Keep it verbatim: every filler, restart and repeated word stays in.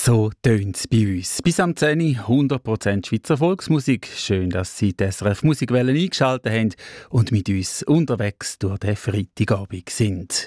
So tönt es bei uns. Bis am zehn Uhr hundert Prozent Schweizer Volksmusik. Schön, dass Sie die S R F Musikwelle eingeschaltet haben und mit uns unterwegs durch den Freitagabend sind.